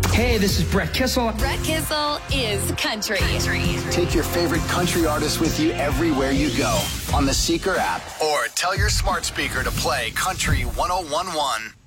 Hey, this is Brett Kissel. Brett Kissel is country. Take your favorite country artists with you everywhere you go on the Seeker app or tell your smart speaker to play Country 101.1.